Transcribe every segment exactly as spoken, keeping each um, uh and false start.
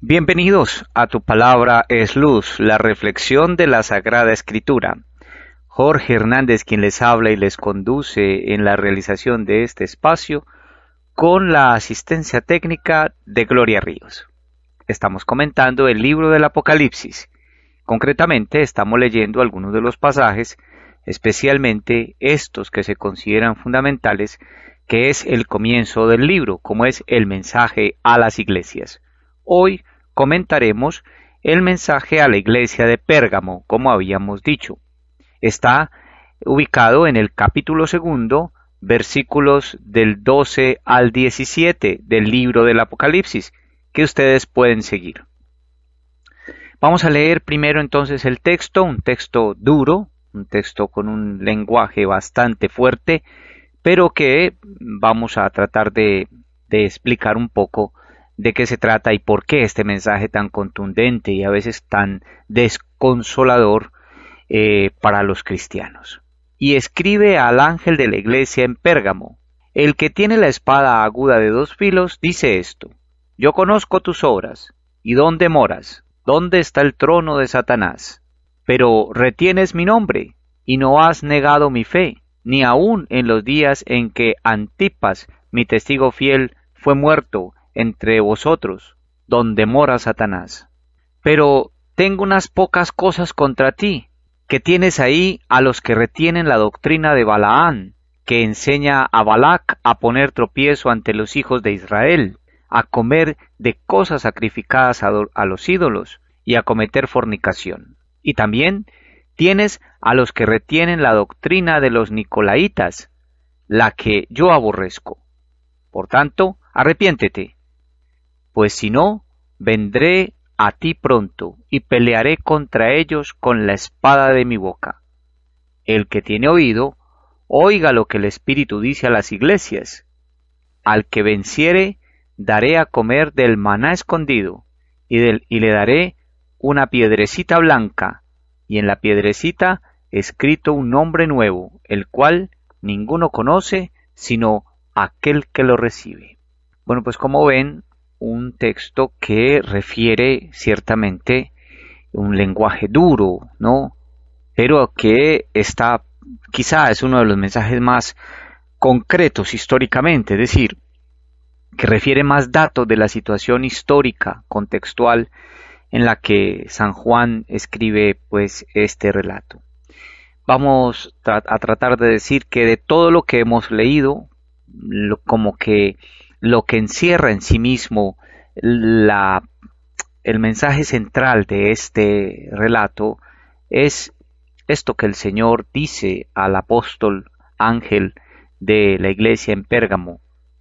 Bienvenidos a Tu Palabra es Luz, la reflexión de la Sagrada Escritura. Jorge Hernández quien les habla y les conduce en la realización de este espacio con la asistencia técnica de Gloria Ríos. Estamos comentando el libro del Apocalipsis. Concretamente estamos leyendo algunos de los pasajes, especialmente estos que se consideran fundamentales, que es el comienzo del libro, como es el mensaje a las iglesias. Hoy comentaremos el mensaje a la iglesia de Pérgamo, como habíamos dicho. Está ubicado en el capítulo segundo, versículos del doce al diecisiete del libro del Apocalipsis, que ustedes pueden seguir. Vamos a leer primero entonces el texto, un texto duro, un texto con un lenguaje bastante fuerte, pero que vamos a tratar de, de explicar un poco de qué se trata y por qué este mensaje tan contundente y a veces tan desconsolador eh, para los cristianos. Y escribe al ángel de la iglesia en Pérgamo: el que tiene la espada aguda de dos filos dice esto: yo conozco tus obras, y dónde moras, dónde está el trono de Satanás, pero retienes mi nombre, y no has negado mi fe, ni aun en los días en que Antipas, mi testigo fiel, fue muerto entre vosotros, donde mora Satanás. Pero tengo unas pocas cosas contra ti, que tienes ahí a los que retienen la doctrina de Balaán, que enseña a Balac a poner tropiezo ante los hijos de Israel, a comer de cosas sacrificadas a, a los ídolos y a cometer fornicación. Y también tienes a los que retienen la doctrina de los nicolaitas, la que yo aborrezco. Por tanto, arrepiéntete, pues si no, vendré a ti pronto y pelearé contra ellos con la espada de mi boca. El que tiene oído, oiga lo que el Espíritu dice a las iglesias. Al que venciere, daré a comer del maná escondido, y, del, y le daré una piedrecita blanca, y en la piedrecita escrito un nombre nuevo, el cual ninguno conoce, sino aquel que lo recibe. Bueno, pues como ven, un texto que refiere ciertamente un lenguaje duro, ¿no? Pero que está, quizá es uno de los mensajes más concretos históricamente, es decir, que refiere más datos de la situación histórica, contextual, en la que San Juan escribe, pues, este relato. Vamos a tratar de decir que de todo lo que hemos leído, lo, como que lo que encierra en sí mismo la, el mensaje central de este relato es esto que el Señor dice al apóstol ángel de la iglesia en Pérgamo: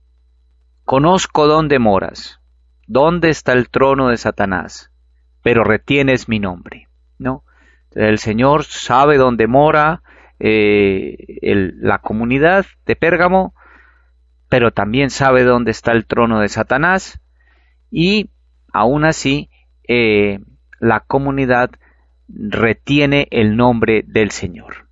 conozco dónde moras, dónde está el trono de Satanás, pero retienes mi nombre, ¿no? El Señor sabe dónde mora eh, el, la comunidad de Pérgamo, pero también sabe dónde está el trono de Satanás, y aún así eh, la comunidad retiene el nombre del Señor.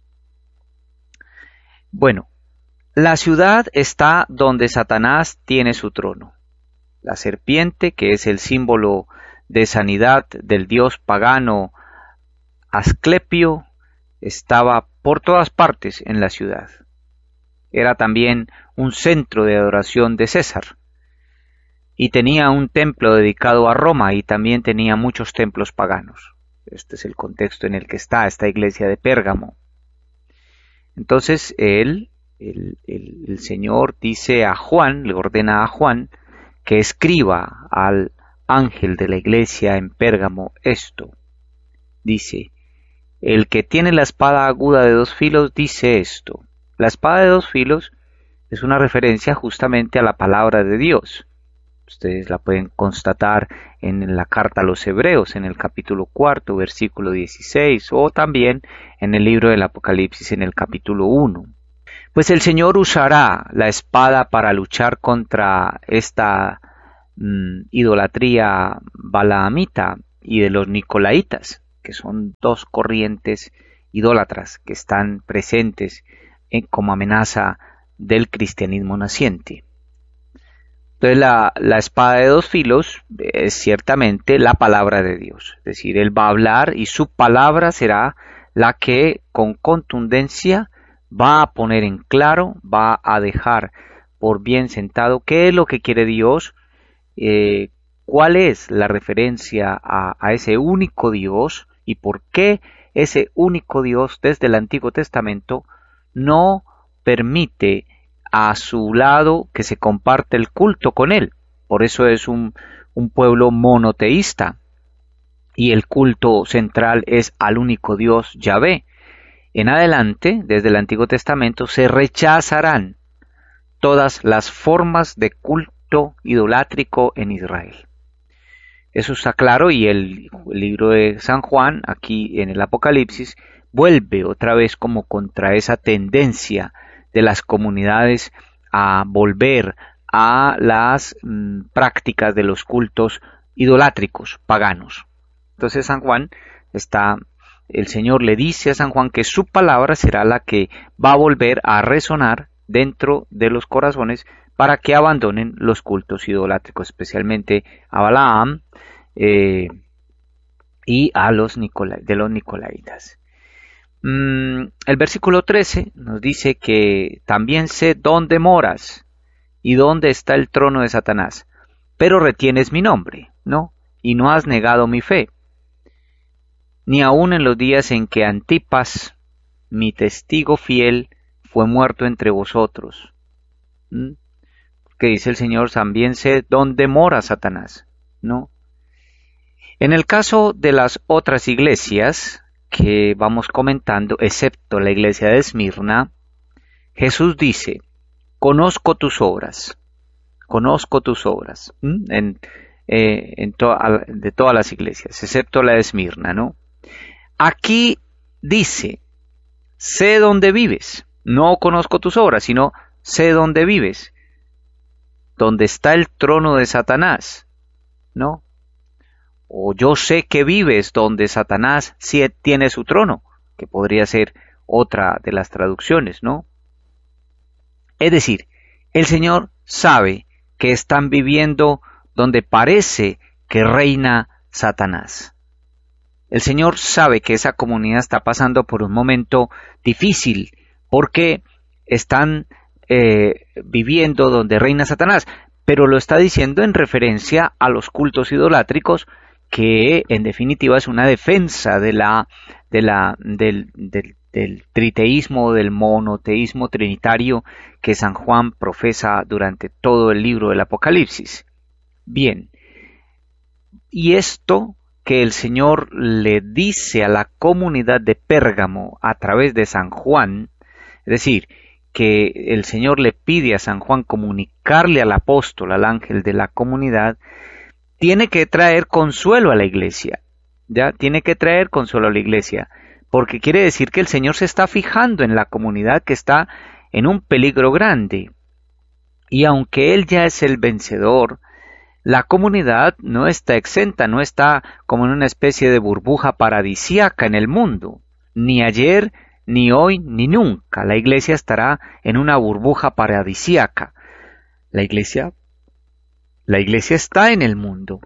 Bueno, la ciudad está donde Satanás tiene su trono. La serpiente, que es el símbolo de sanidad del dios pagano Asclepio, estaba por todas partes en la ciudad. Era también un centro de adoración de César, y tenía un templo dedicado a Roma, y también tenía muchos templos paganos. Este es el contexto en el que está esta iglesia de Pérgamo. Entonces él, el, el, el Señor dice a Juan, le ordena a Juan que escriba al ángel de la iglesia en Pérgamo esto. Dice: el que tiene la espada aguda de dos filos dice esto. La espada de dos filos es una referencia justamente a la palabra de Dios. Ustedes la pueden constatar en la carta a los Hebreos, en el capítulo cuarto, versículo dieciséis, o también en el libro del Apocalipsis, en el capítulo uno. Pues el Señor usará la espada para luchar contra esta mmm, idolatría balaamita y de los nicolaitas, que son dos corrientes idólatras que están presentes en, como amenaza del cristianismo naciente. Entonces la, la espada de dos filos es ciertamente la palabra de Dios. Es decir, Él va a hablar y su palabra será la que con contundencia va a poner en claro, va a dejar por bien sentado qué es lo que quiere Dios, eh, cuál es la referencia a, a ese único Dios y por qué ese único Dios desde el Antiguo Testamento no permite a su lado que se comparte el culto con él. Por eso es un, un pueblo monoteísta y el culto central es al único Dios Yahvé. En adelante, desde el Antiguo Testamento, se rechazarán todas las formas de culto idolátrico en Israel. Eso está claro y el, el libro de San Juan, aquí en el Apocalipsis, vuelve otra vez como contra esa tendencia de las comunidades a volver a las mm, prácticas de los cultos idolátricos, paganos. Entonces San Juan está, el Señor le dice a San Juan que su palabra será la que va a volver a resonar dentro de los corazones para que abandonen los cultos idolátricos, especialmente a Balaam eh, y a los Nicola, de los Nicolaitas. Mm, el versículo trece nos dice que también sé dónde moras y dónde está el trono de Satanás, pero retienes mi nombre, ¿no? Y no has negado mi fe, ni aun en los días en que Antipas, mi testigo fiel, fue muerto entre vosotros. ¿Mm? Que dice el Señor, también sé dónde mora Satanás, ¿no? En el caso de las otras iglesias que vamos comentando, excepto la iglesia de Esmirna, Jesús dice, conozco tus obras, conozco tus obras, ¿Mm? en, eh, en to de todas las iglesias, excepto la de Esmirna, ¿no? Aquí dice, sé dónde vives, no conozco tus obras, sino sé dónde vives, donde está el trono de Satanás, ¿no? O yo sé que vives donde Satanás sí tiene su trono, que podría ser otra de las traducciones, ¿no? Es decir, el Señor sabe que están viviendo donde parece que reina Satanás. El Señor sabe que esa comunidad está pasando por un momento difícil porque están eh, viviendo donde reina Satanás, pero lo está diciendo en referencia a los cultos idolátricos, que en definitiva es una defensa de la, de la, del, del, del triteísmo, del monoteísmo trinitario que San Juan profesa durante todo el libro del Apocalipsis. Bien, y esto que el Señor le dice a la comunidad de Pérgamo a través de San Juan, es decir, que el Señor le pide a San Juan comunicarle al apóstol, al ángel de la comunidad, tiene que traer consuelo a la iglesia, ¿ya? Tiene que traer consuelo a la iglesia, porque quiere decir que el Señor se está fijando en la comunidad que está en un peligro grande. Y aunque Él ya es el vencedor, la comunidad no está exenta, no está como en una especie de burbuja paradisíaca en el mundo. Ni ayer, ni hoy, ni nunca. La iglesia estará en una burbuja paradisíaca. La iglesia, la iglesia está en el mundo.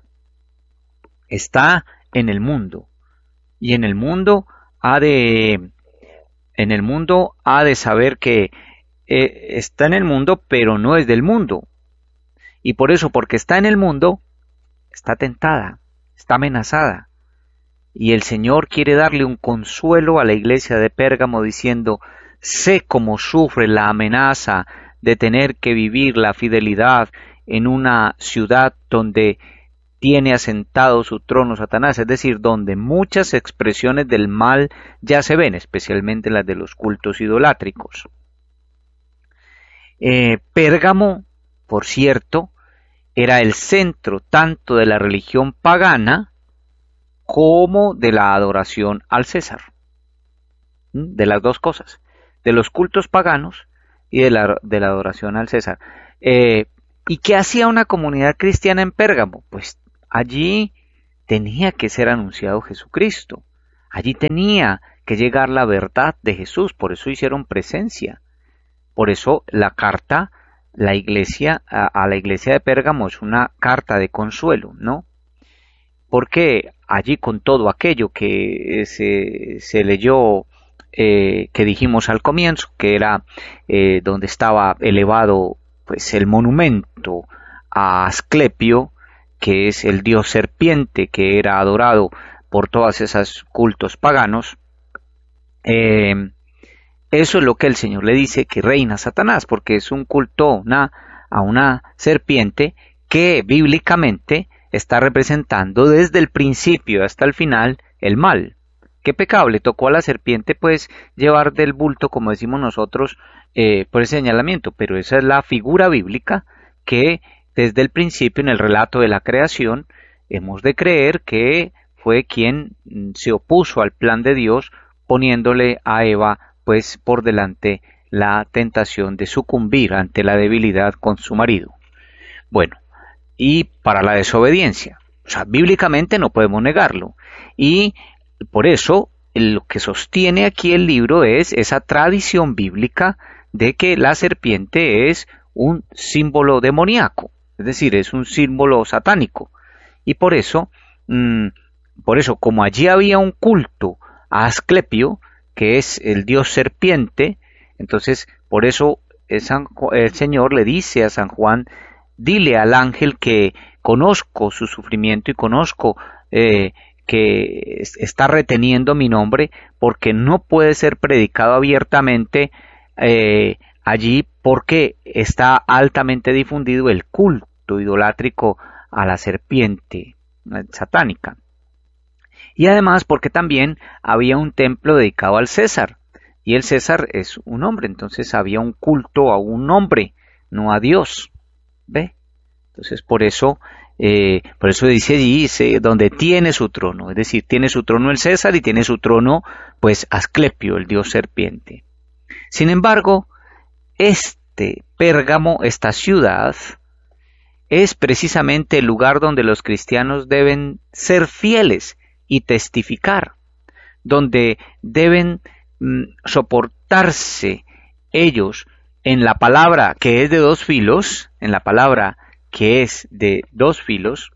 Está en el mundo. Y en el mundo ha de, en el mundo ha de saber que eh, está en el mundo, pero no es del mundo. Y por eso, porque está en el mundo, está tentada, está amenazada. Y el Señor quiere darle un consuelo a la iglesia de Pérgamo diciendo, sé cómo sufre la amenaza de tener que vivir la fidelidad en una ciudad donde tiene asentado su trono Satanás, es decir, donde muchas expresiones del mal ya se ven, especialmente las de los cultos idolátricos. Eh, Pérgamo, por cierto, era el centro tanto de la religión pagana como de la adoración al César. ¿Mm? De las dos cosas, de los cultos paganos y de la, de la adoración al César. Eh, ¿Y qué hacía una comunidad cristiana en Pérgamo? Pues allí tenía que ser anunciado Jesucristo. Allí tenía que llegar la verdad de Jesús, por eso hicieron presencia. Por eso la carta la iglesia, a, a la iglesia de Pérgamo es una carta de consuelo, ¿no? Porque allí con todo aquello que se, se leyó, eh, que dijimos al comienzo, que era eh, donde estaba elevado pues el monumento a Asclepio, que es el dios serpiente que era adorado por todos esos cultos paganos, eh, eso es lo que el Señor le dice que reina Satanás, porque es un culto una, a una serpiente que bíblicamente está representando desde el principio hasta el final el mal. ¿Qué pecado le tocó a la serpiente? Pues llevar del bulto, como decimos nosotros, eh, por ese señalamiento, pero esa es la figura bíblica que desde el principio en el relato de la creación hemos de creer que fue quien se opuso al plan de Dios, poniéndole a Eva pues por delante la tentación de sucumbir ante la debilidad con su marido. Bueno, y para la desobediencia, o sea, bíblicamente no podemos negarlo, y por eso lo que sostiene aquí el libro es esa tradición bíblica de que la serpiente es un símbolo demoníaco, es decir, es un símbolo satánico, y por eso, mmm, por eso como allí había un culto a Asclepio, que es el dios serpiente, entonces por eso el, San, el Señor le dice a San Juan: dile al ángel que conozco su sufrimiento y conozco eh, que está reteniendo mi nombre, porque no puede ser predicado abiertamente eh, allí, porque está altamente difundido el culto idolátrico a la serpiente satánica. Y además porque también había un templo dedicado al César, y el César es un hombre, entonces había un culto a un hombre, no a Dios. ¿Ve? Entonces por eso, eh, por eso dice allí, dice, donde tiene su trono, es decir, tiene su trono el César y tiene su trono, pues, Asclepio, el dios serpiente. Sin embargo, este Pérgamo, esta ciudad, es precisamente el lugar donde los cristianos deben ser fieles y testificar, donde deben mm, soportarse ellos en la palabra que es de dos filos, en la palabra que es de dos filos,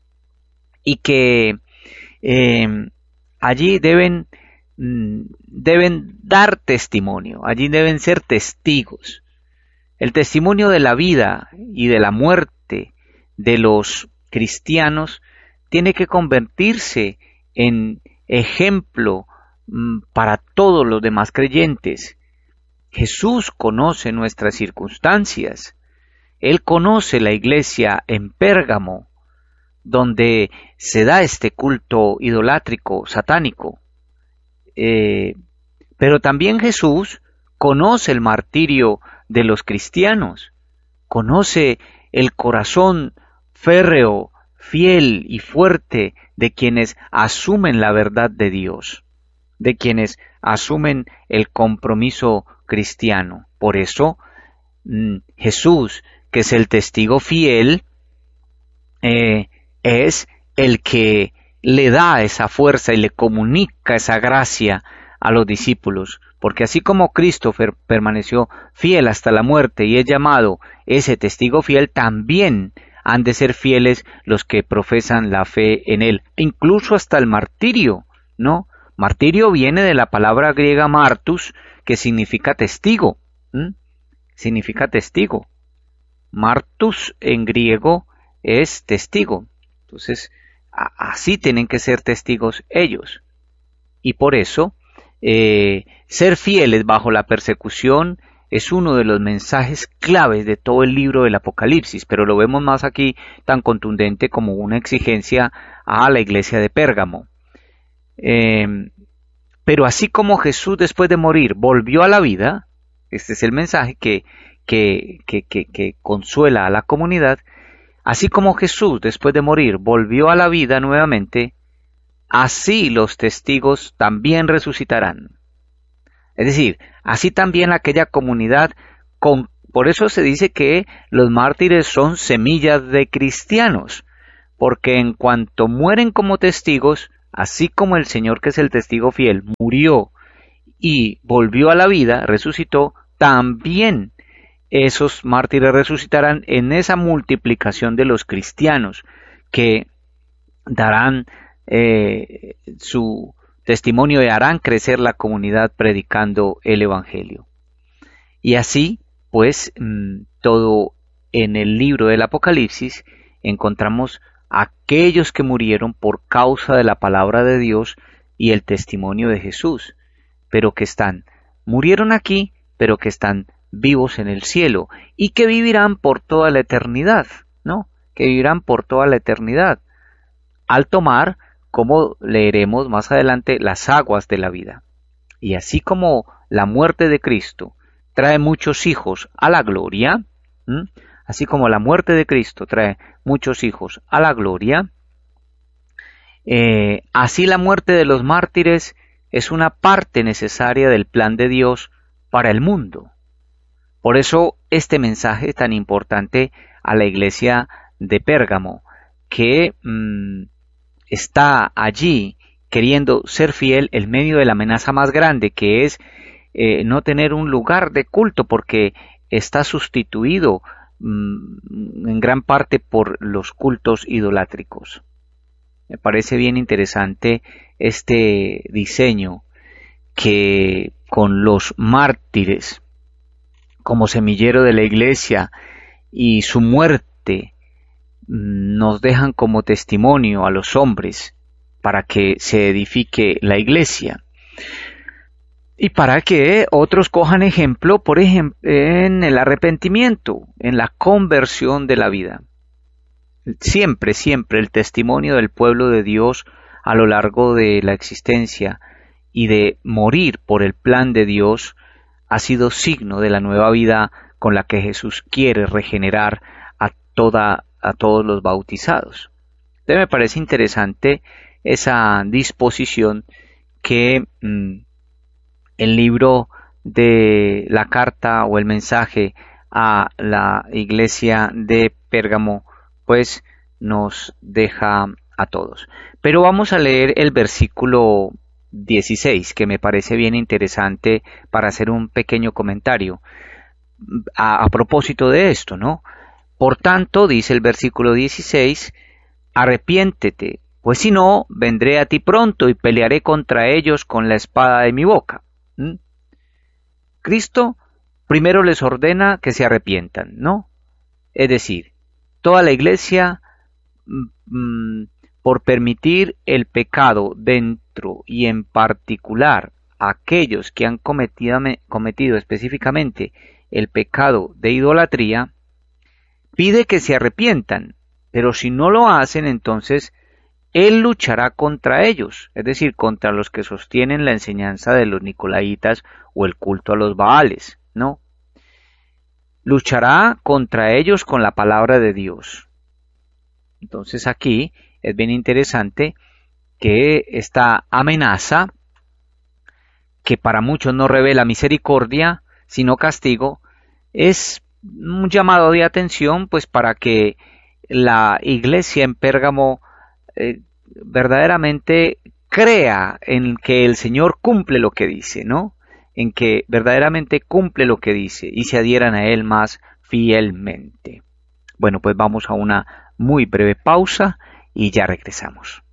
y que eh, allí deben, mm, deben dar testimonio, allí deben ser testigos. El testimonio de la vida y de la muerte de los cristianos tiene que convertirse en ejemplo mm, para todos los demás creyentes. Jesús conoce nuestras circunstancias. Él conoce la iglesia en Pérgamo, donde se da este culto idolátrico, satánico. Eh, pero también Jesús conoce el martirio de los cristianos, conoce el corazón férreo, fiel y fuerte de quienes asumen la verdad de Dios, de quienes asumen el compromiso cristiano. Por eso, mmm, Jesús, que es el testigo fiel, eh, es el que le da esa fuerza y le comunica esa gracia a los discípulos, porque así como Cristo permaneció fiel hasta la muerte y es llamado ese testigo fiel, también han de ser fieles los que profesan la fe en él, incluso hasta el martirio, ¿no? Martirio viene de la palabra griega martus, que significa testigo, ¿m? Significa testigo. Martus en griego es testigo. Entonces, a- así tienen que ser testigos ellos. Y por eso, eh, ser fieles bajo la persecución es uno de los mensajes claves de todo el libro del Apocalipsis, pero lo vemos más aquí tan contundente como una exigencia a la iglesia de Pérgamo. Eh, pero así como Jesús después de morir volvió a la vida, este es el mensaje que, que, que, que, que consuela a la comunidad, así como Jesús después de morir volvió a la vida nuevamente, así los testigos también resucitarán. Es decir, así también aquella comunidad, con, por eso se dice que los mártires son semillas de cristianos, porque en cuanto mueren como testigos, así como el Señor, que es el testigo fiel, murió y volvió a la vida, resucitó, también esos mártires resucitarán en esa multiplicación de los cristianos que darán eh, su testimonio y harán crecer la comunidad predicando el Evangelio. Y así, pues, todo en el libro del Apocalipsis encontramos aquellos que murieron por causa de la palabra de Dios y el testimonio de Jesús, pero que están, murieron aquí, pero que están vivos en el cielo y que vivirán por toda la eternidad, ¿no? Que vivirán por toda la eternidad, al tomar, como leeremos más adelante, las aguas de la vida. Y así como la muerte de Cristo trae muchos hijos a la gloria, ¿m? así como la muerte de Cristo trae muchos hijos a la gloria, eh, así la muerte de los mártires es una parte necesaria del plan de Dios para el mundo. Por eso este mensaje tan importante a la iglesia de Pérgamo, que mmm, está allí queriendo ser fiel en medio de la amenaza más grande, que es eh, no tener un lugar de culto, porque está sustituido mmm, en gran parte por los cultos idolátricos. Me parece bien interesante este diseño que con los mártires como semillero de la iglesia y su muerte nos dejan como testimonio a los hombres para que se edifique la iglesia y para que otros cojan ejemplo, por ejemplo, en el arrepentimiento, en la conversión de la vida. Siempre, siempre el testimonio del pueblo de Dios a lo largo de la existencia y de morir por el plan de Dios ha sido signo de la nueva vida con la que Jesús quiere regenerar a, toda, a todos los bautizados. Entonces me parece interesante esa disposición que mmm, el libro de la carta o el mensaje a la iglesia de Pérgamo pues nos deja a todos. Pero vamos a leer el versículo dieciséis, que me parece bien interesante para hacer un pequeño comentario a, a propósito de esto, ¿no? Por tanto, dice el versículo dieciséis, arrepiéntete, pues si no, vendré a ti pronto y pelearé contra ellos con la espada de mi boca. ¿Mm? Cristo primero les ordena que se arrepientan, ¿no? Es decir, toda la iglesia mmm, por permitir el pecado dentro y en particular aquellos que han cometido, cometido específicamente el pecado de idolatría, pide que se arrepientan, pero si no lo hacen, entonces Él luchará contra ellos, es decir, contra los que sostienen la enseñanza de los nicolaitas o el culto a los Baales, ¿no? Luchará contra ellos con la palabra de Dios. Entonces aquí es bien interesante que esta amenaza, que para muchos no revela misericordia, sino castigo, es un llamado de atención pues para que la iglesia en Pérgamo eh, verdaderamente crea en que el Señor cumple lo que dice, ¿no? En que verdaderamente cumple lo que dice y se adhieran a Él más fielmente. Bueno, pues vamos a una muy breve pausa y ya regresamos.